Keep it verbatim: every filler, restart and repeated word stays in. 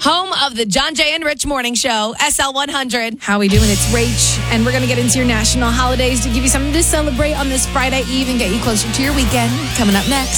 home of the John Jay and Rich Morning Show, S L one hundred. How we doing? It's Rach, and we're going to get into your national holidays to give you something to celebrate on this Friday Eve and get you closer to your weekend. Coming up next.